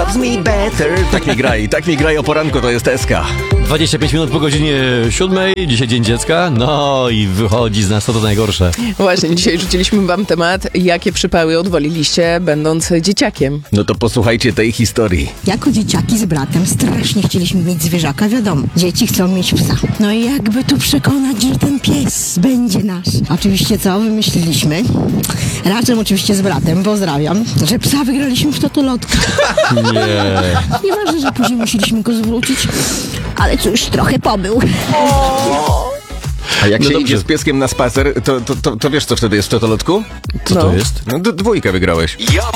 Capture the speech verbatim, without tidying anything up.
loves me better. Tak mi graj, tak mi graj o poranku, to jest Eska. dwadzieścia pięć minut po godzinie siódmej, dzisiaj Dzień Dziecka, no i wychodzi z nas to, to najgorsze. Właśnie, dzisiaj rzuciliśmy wam temat, jakie przypały odwaliliście, będąc dzieciakiem. No to posłuchajcie tej historii. Jako dzieciaki z bratem strasznie chcieliśmy mieć zwierzaka, wiadomo. Dzieci chcą mieć psa. No i jakby tu przekonać, że ten pies będzie nasz. Oczywiście co wymyśliliśmy? Razem oczywiście z bratem, pozdrawiam, że psa wygraliśmy w totolotka. Nie. Nieważne, że później musieliśmy go zwrócić, ale cóż, trochę pobył. A jak No się dobrze. idzie z pieskiem na spacer, to, to, to, to wiesz, co wtedy jest w totolotku? Co No. to jest? No d- dwójkę wygrałeś.